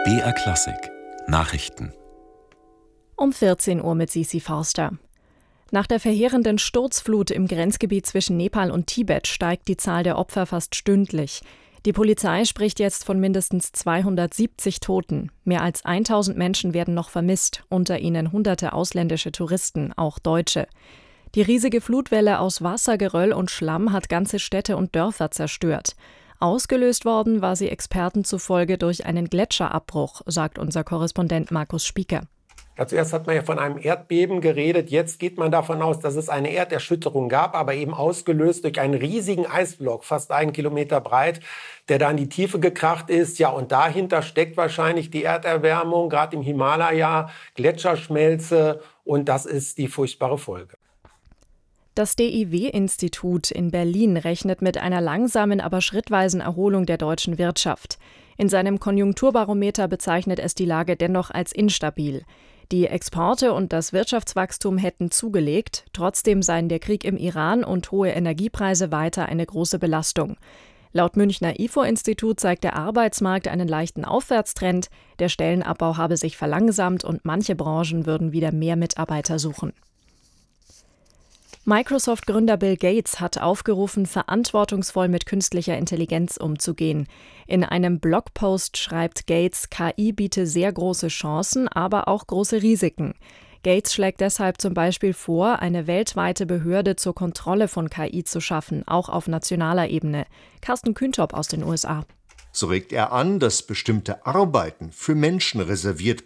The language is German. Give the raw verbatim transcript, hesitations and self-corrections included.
B R Klassik Nachrichten Um vierzehn Uhr mit Sisi Forster. Nach der verheerenden Sturzflut im Grenzgebiet zwischen Nepal und Tibet steigt die Zahl der Opfer fast stündlich. Die Polizei spricht jetzt von mindestens zweihundertsiebzig Toten. Mehr als tausend Menschen werden noch vermisst, unter ihnen hunderte ausländische Touristen, auch Deutsche. Die riesige Flutwelle aus Wasser, Geröll und Schlamm hat ganze Städte und Dörfer zerstört. Ausgelöst worden war sie Experten zufolge durch einen Gletscherabbruch, sagt unser Korrespondent Markus Spieker. Ja, zuerst hat man ja von einem Erdbeben geredet. Jetzt geht man davon aus, dass es eine Erderschütterung gab, aber eben ausgelöst durch einen riesigen Eisblock, fast einen Kilometer breit, der da in die Tiefe gekracht ist. Ja, und dahinter steckt wahrscheinlich die Erderwärmung, gerade im Himalaya, Gletscherschmelze, und das ist die furchtbare Folge. Das D I W-Institut in Berlin rechnet mit einer langsamen, aber schrittweisen Erholung der deutschen Wirtschaft. In seinem Konjunkturbarometer bezeichnet es die Lage dennoch als instabil. Die Exporte und das Wirtschaftswachstum hätten zugelegt, trotzdem seien der Krieg im Iran und hohe Energiepreise weiter eine große Belastung. Laut Münchner I F O-Institut zeigt der Arbeitsmarkt einen leichten Aufwärtstrend, der Stellenabbau habe sich verlangsamt und manche Branchen würden wieder mehr Mitarbeiter suchen. Microsoft-Gründer Bill Gates hat aufgerufen, verantwortungsvoll mit künstlicher Intelligenz umzugehen. In einem Blogpost schreibt Gates, K I biete sehr große Chancen, aber auch große Risiken. Gates schlägt deshalb zum Beispiel vor, eine weltweite Behörde zur Kontrolle von K I zu schaffen, auch auf nationaler Ebene. Carsten Kühntop aus den U S A. So regt er an, dass bestimmte Arbeiten für Menschen reserviert